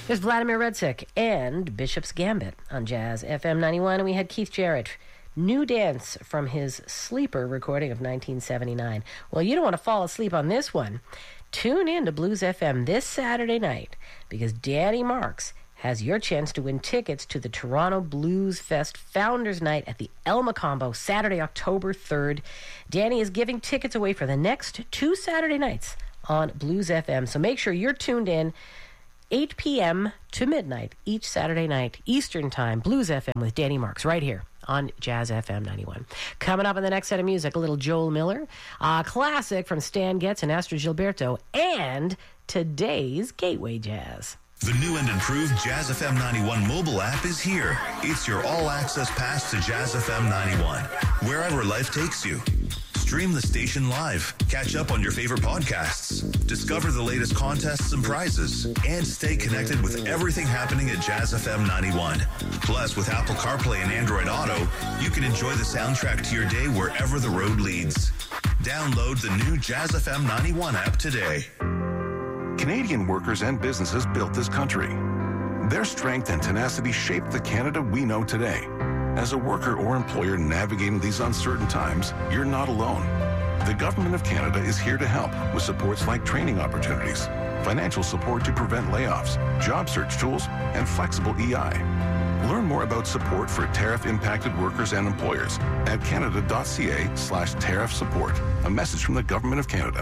There's Vladimir Redsik and Bishop's Gambit on Jazz FM 91. And we had Keith Jarrett, New Dance from his Sleeper recording of 1979. Well, you don't want to fall asleep on this one. Tune in to Blues FM this Saturday night because Danny Marks has your chance to win tickets to the Toronto Blues Fest Founders Night at the El Macombo, Saturday, October 3rd. Danny is giving tickets away for the next 2 Saturday nights on Blues FM. So make sure you're tuned in 8 p.m. to midnight each Saturday night, Eastern Time, Blues FM with Danny Marks, right here on Jazz FM 91. Coming up in the next set of music, a little Joel Miller, a classic from Stan Getz and Astrid Gilberto, and today's Gateway Jazz. The new and improved Jazz FM 91 mobile app is here. It's your all-access pass to Jazz FM 91, wherever life takes you. Stream the station live, catch up on your favorite podcasts, discover the latest contests and prizes, and stay connected with everything happening at Jazz FM 91. Plus, with Apple CarPlay and Android Auto, you can enjoy the soundtrack to your day wherever the road leads. Download the new Jazz FM 91 app today. Canadian workers and businesses built this country. Their strength and tenacity shaped the Canada we know today. As a worker or employer navigating these uncertain times, you're not alone. The Government of Canada is here to help with supports like training opportunities, financial support to prevent layoffs, job search tools, and flexible EI. Learn more about support for tariff-impacted workers and employers at canada.ca/tariff support. A message from the Government of Canada.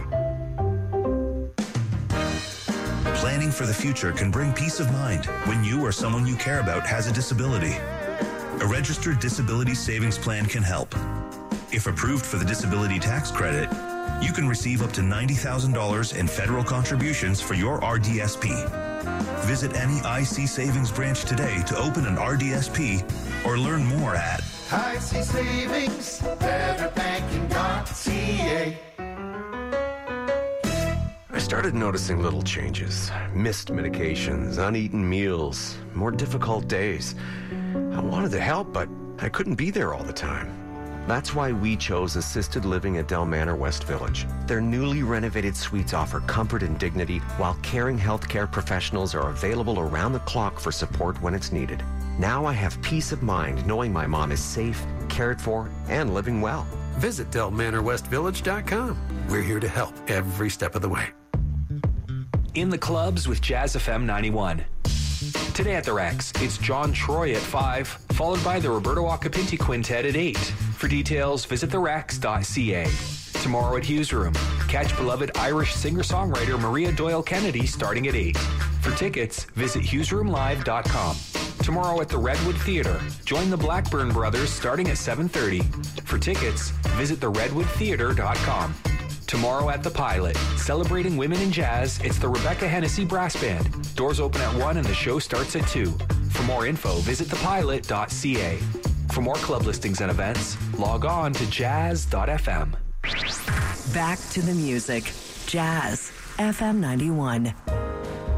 Planning for the future can bring peace of mind when you or someone you care about has a disability. A registered disability savings plan can help. If approved for the disability tax credit, you can receive up to $90,000 in federal contributions for your RDSP. Visit any IC Savings branch today to open an RDSP or learn more at IC Savings, betterbanking.ca. I started noticing little changes. Missed medications, uneaten meals, more difficult days. I wanted to help, but I couldn't be there all the time. That's why we chose assisted living at Del Manor West Village. Their newly renovated suites offer comfort and dignity, while caring healthcare professionals are available around the clock for support when it's needed. Now I have peace of mind knowing my mom is safe, cared for, and living well. Visit DelManorWestVillage.com. We're here to help every step of the way. In the clubs with Jazz FM 91. Today at the Rex, it's John Troy at 5, followed by the Roberto Acapinti Quintet at 8. For details, visit therex.ca. Tomorrow at Hughes Room, catch beloved Irish singer-songwriter Maria Doyle Kennedy starting at 8. For tickets, visit hughesroomlive.com. Tomorrow at the Redwood Theatre, join the Blackburn Brothers starting at 7:30. For tickets, visit theredwoodtheatre.com. Tomorrow at the Pilot, celebrating women in jazz, it's the Rebecca Hennessy Brass Band. Doors open at 1 and the show starts at 2. For more info, visit thepilot.ca. For more club listings and events, log on to jazz.fm. Back to the music. Jazz FM 91.